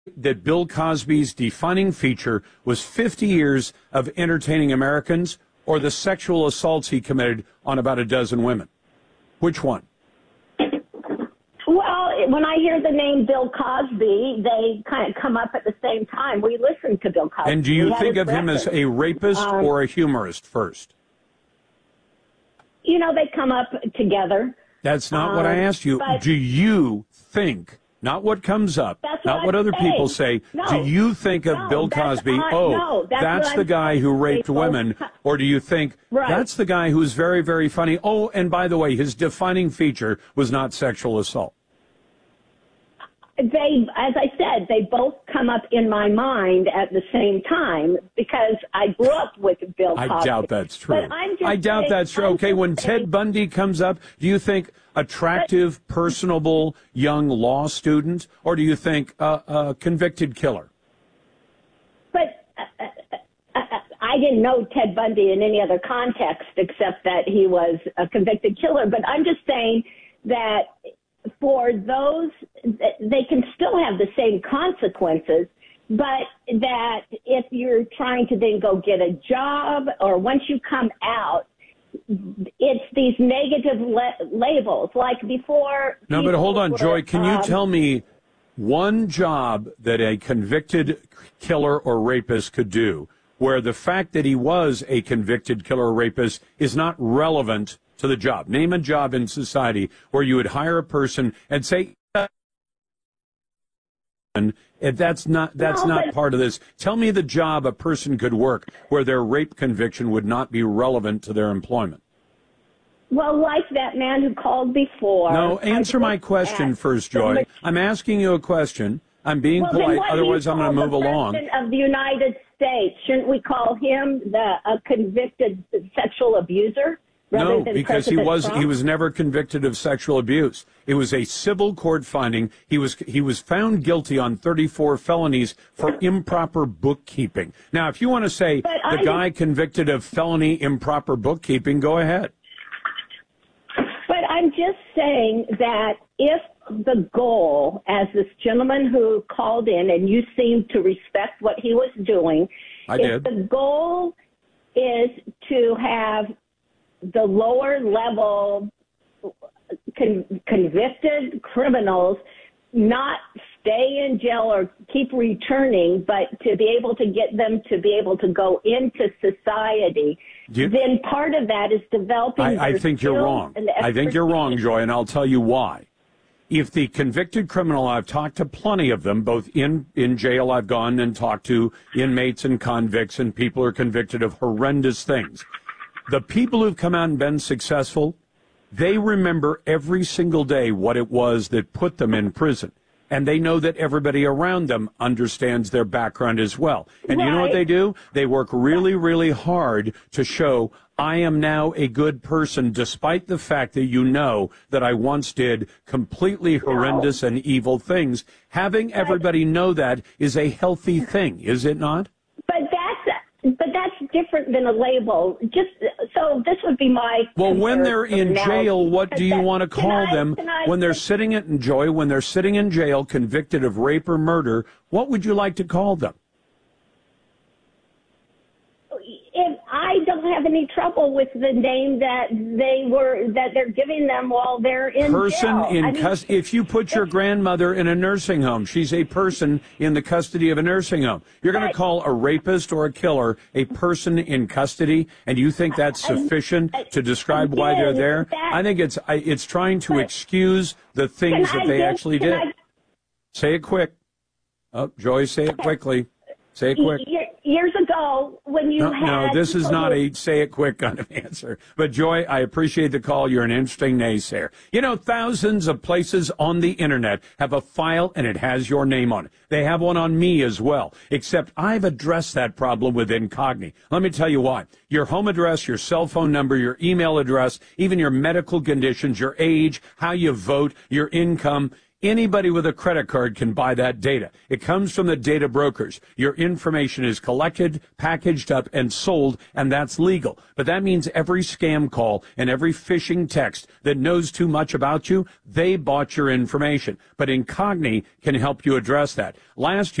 that Bill Cosby's defining feature was 50 years of entertaining Americans, or the sexual assaults he committed on about a dozen women? Which one? Well, when I hear the name Bill Cosby, they kind of come up at the same time. We listen to Bill Cosby. And do you think of him as a rapist or a humorist first? You know, they come up together. That's not what I asked you. Do you think, not what comes up, not what other people say, do you think of Bill Cosby, that's the guy who raped women, or do you think that's the guy who's very, very funny? Oh, and by the way, his defining feature was not sexual assault. They, as I said, they both come up in my mind at the same time because I grew up with Bill Cosby. I doubt that's true. I doubt that's true. Okay, when Ted Bundy comes up, do you think attractive, personable, young law student, or do you think a convicted killer? But I didn't know Ted Bundy in any other context except that he was a convicted killer. But I'm just saying that for those, they can still have the same consequences, but that if you're trying to then go get a job or once you come out, it's these negative labels. Like before. No, but hold on, Joy. Can you tell me one job that a convicted killer or rapist could do where the fact that he was a convicted killer or rapist is not relevant to the job? Name a job in society where you would hire a person and say, and that's not part of this. Tell me the job a person could work where their rape conviction would not be relevant to their employment. Well, like that man who called before. No, answer my question first, Joy. I'm asking you a question. I'm being polite, otherwise I'm going to move along. The President of the United States, shouldn't we call him a convicted sexual abuser? No, because he was never convicted of sexual abuse. It was a civil court finding. He was found guilty on 34 felonies for improper bookkeeping. Now, if you want to say the guy convicted of felony improper bookkeeping, go ahead. But I'm just saying that if the goal, as this gentleman who called in, and you seem to respect what he was doing, if the goal is to have the lower level convicted criminals not stay in jail or keep returning, but to be able to get them to be able to go into society, then part of that is developing. I think you're wrong. I think you're wrong, Joy, and I'll tell you why. If the convicted criminal, I've talked to plenty of them, both in jail, I've gone and talked to inmates and convicts, and people are convicted of horrendous things. The people who've come out and been successful, they remember every single day what it was that put them in prison. And they know that everybody around them understands their background as well. And you know what they do? They work really, really hard to show, I am now a good person, despite the fact that you know that I once did completely horrendous and evil things. Having everybody know that is a healthy thing, is it not? But that's different than a label. So this would be my. Well, when they're in jail, what do you want to call them? When they're sitting in jail, convicted of rape or murder, what would you like to call them? If I don't have any trouble with the name that they're giving them while they're in jail. If you put your grandmother in a nursing home, she's a person in the custody of a nursing home. You're going to call a rapist or a killer a person in custody, and you think that's sufficient to describe why they're there? I think it's trying to excuse the things that they actually did. Say it quick. Oh, Joy, say it quickly. Say it quick. Years ago, when you had... No, this is not a say it quick kind of answer. But, Joy, I appreciate the call. You're an interesting naysayer. You know, thousands of places on the Internet have a file, and it has your name on it. They have one on me as well, except I've addressed that problem with Incogni. Let me tell you why. Your home address, your cell phone number, your email address, even your medical conditions, your age, how you vote, your income... Anybody with a credit card can buy that data. It comes from the data brokers. Your information is collected, packaged up, and sold, and that's legal. But that means every scam call and every phishing text that knows too much about you, they bought your information. But Incogni can help you address that. Last year,